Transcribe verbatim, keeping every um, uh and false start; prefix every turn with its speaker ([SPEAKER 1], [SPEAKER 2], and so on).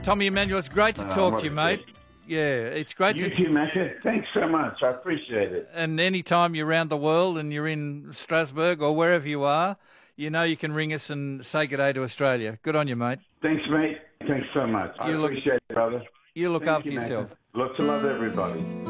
[SPEAKER 1] Tommy Emmanuel, it's great to
[SPEAKER 2] Uh,
[SPEAKER 1] talk
[SPEAKER 2] what
[SPEAKER 1] to you,
[SPEAKER 2] a
[SPEAKER 1] mate. Yeah, it's great
[SPEAKER 2] You
[SPEAKER 1] to...
[SPEAKER 2] too, Macca. Thanks so much. I appreciate it.
[SPEAKER 1] And any time you're around the world and you're in Strasbourg or wherever you are, you know you can ring us and say good day to Australia. Good on you, mate.
[SPEAKER 2] Thanks, mate. Thanks so much. I
[SPEAKER 1] You look-
[SPEAKER 2] appreciate it, brother.
[SPEAKER 1] You look
[SPEAKER 2] Thank
[SPEAKER 1] after
[SPEAKER 2] you, Macca.
[SPEAKER 1] yourself.
[SPEAKER 2] Lots of love, everybody.